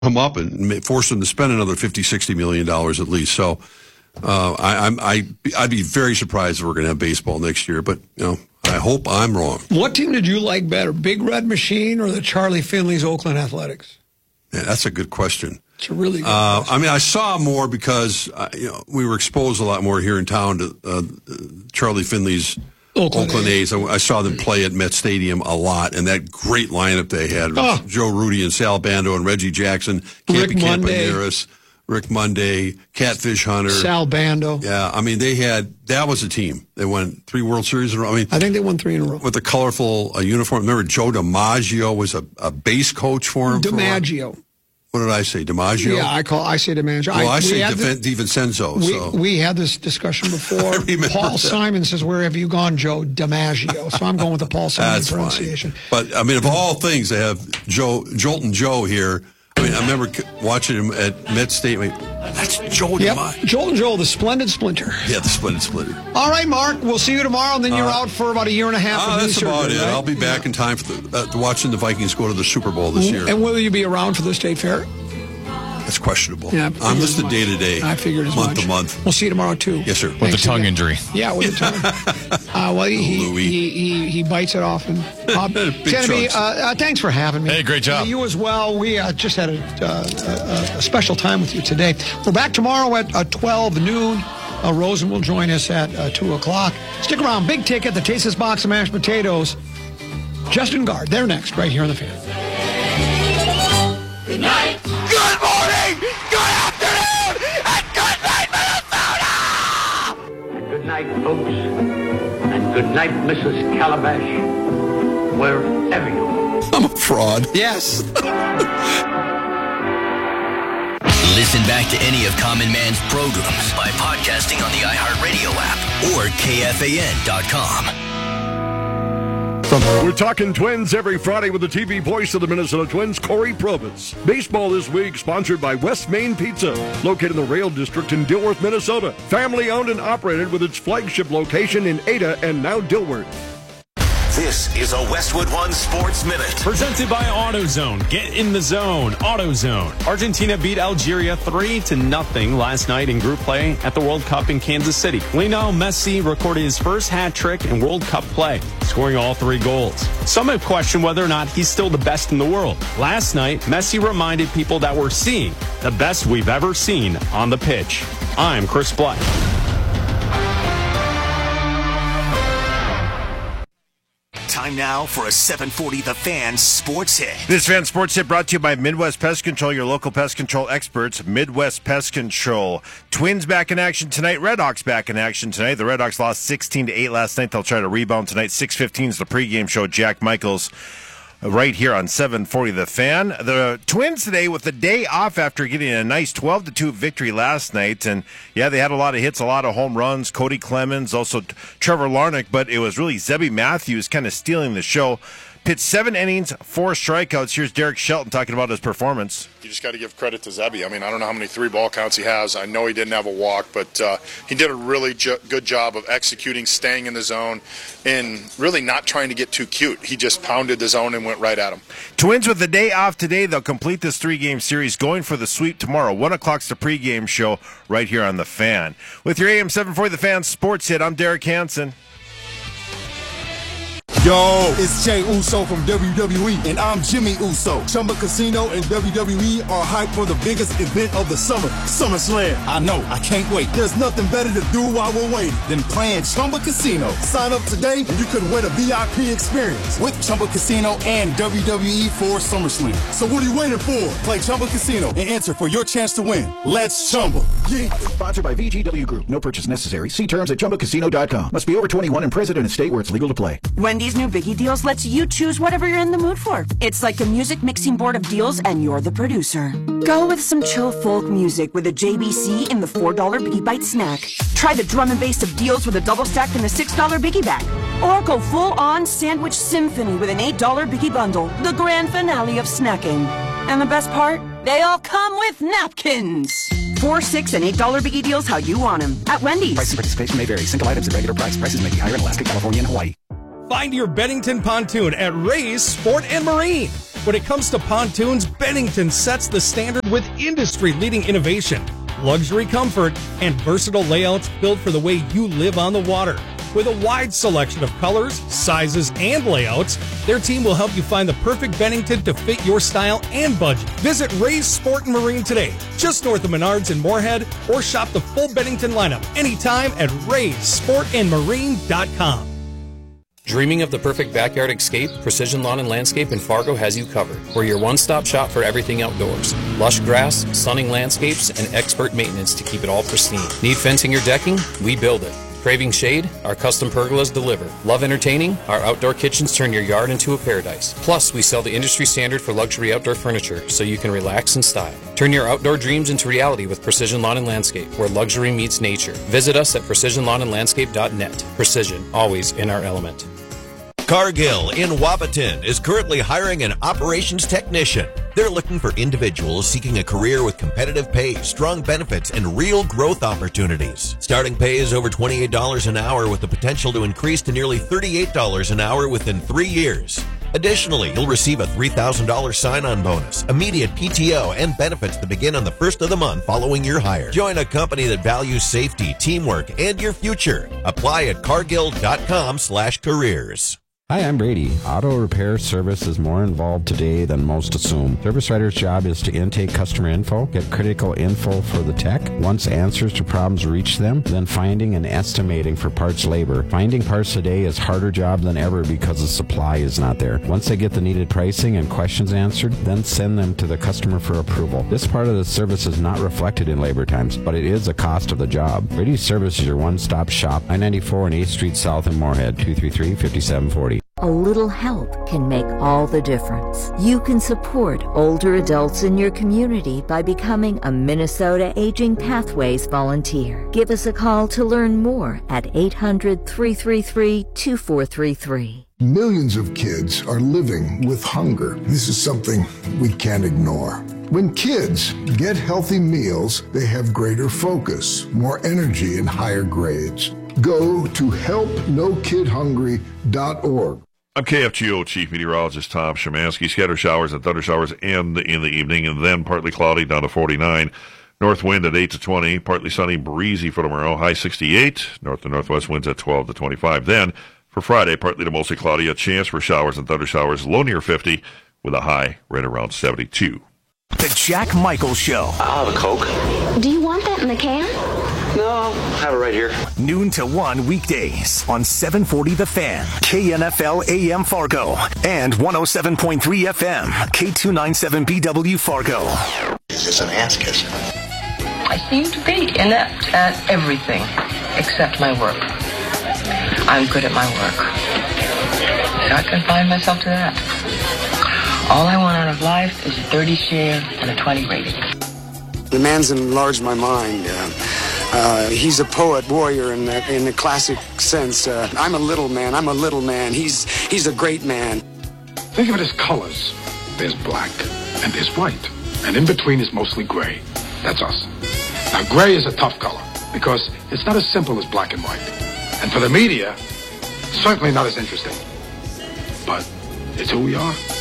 him up and force him to spend another $50-60 million at least. So I'd be very surprised if we're going to have baseball next year. But I hope I'm wrong. What team did you like better, Big Red Machine or the Charlie Finley's Oakland Athletics? Yeah, that's a good question. It's a really good question. I mean, I saw more because we were exposed a lot more here in town to Charlie Finley's Oakland A's. I saw them play at Met Stadium a lot, and that great lineup they had: Joe Rudy and Sal Bando and Reggie Jackson, Campy Campaneris, Rick Monday, Catfish Hunter, Sal Bando. Yeah, I mean that was a team. They won 3 World Series in a row. I think they won 3 in a row with a colorful uniform. Remember, Joe DiMaggio was a base coach for him. DiMaggio. What did I say? DiMaggio? Yeah, I say DiMaggio. Well, I say DiVincenzo. We had this discussion before. Paul Simon says, "Where have you gone, Joe DiMaggio?" So I'm going with the Paul Simon pronunciation. Fine. But I mean, of all things, they have Joltin' Joe here. I mean, I remember watching him at Met Stadium. That's Joe DiMaggio. Joltin' Joe, the Splendid Splinter. Yeah, the Splendid Splinter. All right, Mark. We'll see you tomorrow, and then you're out for about a year and a half. That's about it. Right? I'll be back in time for watching the Vikings go to the Super Bowl this year. And will you be around for the State Fair? That's questionable. Yeah, I'm listed day to day. I figured as month much. to month. We'll see you tomorrow too. Yes, sir. With the tongue injury. Yeah, with the tongue. Well, he bites it off. And Kennedy, thanks for having me. Hey, great job. You as well. We just had a special time with you today. We're back tomorrow at 12 noon. Rosen will join us at 2 o'clock. Stick around. Big Ticket, the Tasteless Box of Mashed Potatoes. Justin Guard. They're next, right here on The Fan. Good night. Good morning. Good afternoon. And good night, Minnesota. And good night, folks. And good night, Mrs. Calabash. Wherever you are. I'm a fraud. Yes. Listen back to any of Common Man's programs by podcasting on the iHeartRadio app or KFAN.com. We're talking Twins every Friday with the TV voice of the Minnesota Twins, Corey Probitz. Baseball this week sponsored by West Main Pizza, located in the Rail District in Dilworth, Minnesota. Family owned and operated with its flagship location in Ada and now Dilworth. This is a Westwood One Sports Minute. Presented by AutoZone. Get in the zone. AutoZone. Argentina beat Algeria 3-0 last night in group play at the World Cup in Kansas City. Lionel Messi recorded his first hat trick in World Cup play, scoring all 3 goals. Some have questioned whether or not he's still the best in the world. Last night, Messi reminded people that we're seeing the best we've ever seen on the pitch. I'm Chris Black. Time now for a 740 The Fan Sports Hit. This Fan Sports Hit brought to you by Midwest Pest Control, your local pest control experts. Midwest Pest Control. Twins back in action tonight. Redhawks back in action tonight. The Redhawks lost 16-8 last night. They'll try to rebound tonight. 6:15 is the pregame show. Jack Michaels right here on 740 The Fan. The Twins today with the day off after getting a nice 12-2 victory last night. And, yeah, they had a lot of hits, a lot of home runs. Cody Clemens, also Trevor Larnach. But it was really Zebby Matthews kind of stealing the show. Pitched 7 innings, 4 strikeouts. Here's Derek Shelton talking about his performance. You just got to give credit to Zebby. I mean, I don't know how many 3-ball counts he has. I know he didn't have a walk, but he did a really good job of executing, staying in the zone, and really not trying to get too cute. He just pounded the zone and went right at him. Twins with the day off today. They'll complete this 3-game series, going for the sweep tomorrow. 1 o'clock's the pregame show right here on The Fan. With your AM 740 The Fan Sports Hit, I'm Derek Hansen. Yo, it's Jey Uso from WWE, and I'm Jimmy Uso. Chumba Casino and WWE are hyped for the biggest event of the summer, SummerSlam. I know, I can't wait. There's nothing better to do while we're waiting than playing Chumba Casino. Sign up today, and you could win a VIP experience with Chumba Casino and WWE for SummerSlam. So what are you waiting for? Play Chumba Casino and enter for your chance to win. Let's Chumba. Yeah. Sponsored by VGW Group. No purchase necessary. See terms at ChumbaCasino.com. Must be over 21 and present in a state where it's legal to play. Wendy's new Biggie Deals lets you choose whatever you're in the mood for. It's like a music mixing board of deals, and you're the producer. Go with some chill folk music with a JBC in the $4 Biggie Bite snack. Try the drum and bass of deals with a double stack in the $6 Biggie Bag. Or go full-on sandwich symphony with an $8 Biggie Bundle, the grand finale of snacking. And the best part? They all come with napkins. $4, $6, and $8 Biggie Deals how you want them at Wendy's. Price and participation may vary. Single items at regular price. Prices may be higher in Alaska, California, and Hawaii. Find your Bennington pontoon at Ray's Sport and Marine. When it comes to pontoons, Bennington sets the standard with industry-leading innovation, luxury comfort, and versatile layouts built for the way you live on the water. With a wide selection of colors, sizes, and layouts, their team will help you find the perfect Bennington to fit your style and budget. Visit Ray's Sport and Marine today, just north of Menards in Moorhead, or shop the full Bennington lineup anytime at raysportandmarine.com. Dreaming of the perfect backyard escape? Precision Lawn and Landscape in Fargo has you covered. We're your one-stop shop for everything outdoors. Lush grass, stunning landscapes, and expert maintenance to keep it all pristine. Need fencing or decking? We build it. Craving shade? Our custom pergolas deliver. Love entertaining? Our outdoor kitchens turn your yard into a paradise. Plus, we sell the industry standard for luxury outdoor furniture so you can relax in style. Turn your outdoor dreams into reality with Precision Lawn and Landscape, where luxury meets nature. Visit us at precisionlawnandlandscape.net. Precision, always in our element. Cargill in Wapaton is currently hiring an operations technician. They're looking for individuals seeking a career with competitive pay, strong benefits, and real growth opportunities. Starting pay is over $28 an hour with the potential to increase to nearly $38 an hour within 3 years. Additionally, you'll receive a $3,000 sign-on bonus, immediate PTO, and benefits that begin on the first of the month following your hire. Join a company that values safety, teamwork, and your future. Apply at cargill.com/careers. Hi, I'm Brady. Auto repair service is more involved today than most assume. Service writer's job is to intake customer info, get critical info for the tech, once answers to problems reach them, then finding and estimating for parts labor. Finding parts today is harder job than ever because the supply is not there. Once they get the needed pricing and questions answered, then send them to the customer for approval. This part of the service is not reflected in labor times, but it is a cost of the job. Brady's Service is your one-stop shop, I-94 and 8th Street South in Moorhead, 233-5740. A little help can make all the difference. You can support older adults in your community by becoming a Minnesota Aging Pathways volunteer. Give us a call to learn more at 800-333-2433. Millions of kids are living with hunger. This is something we can't ignore. When kids get healthy meals, they have greater focus, more energy, and higher grades. Go to helpnokidhungry.org. I'm KFGO Chief Meteorologist Tom Szymanski. Scattered showers and thunder showers end in the evening, and then partly cloudy down to 49. North wind at 8 to 20. Partly sunny, breezy for tomorrow. High 68. North to northwest winds at 12 to 25. Then for Friday, partly to mostly cloudy. A chance for showers and thunder showers. Low near 50 with a high right around 72. The Jack Michael Show. I'll have a Coke. Do you want that in the can? No, I'll have it right here. Noon to 1 weekdays on 740 The Fan, KNFL AM Fargo, and 107.3 FM, K297BW Fargo. Is this an ass kisser? I seem to be inept at everything except my work. I'm good at my work. So I confine myself to that. All I want out of life is a 30 share and a 20 rating. The man's enlarged my mind. He's a poet, warrior in the classic sense. I'm a little man. I'm a little man. He's a great man. Think of it as colors. There's black and there's white. And in between is mostly gray. That's us. Now, gray is a tough color because it's not as simple as black and white. And for the media, certainly not as interesting. But it's who we are.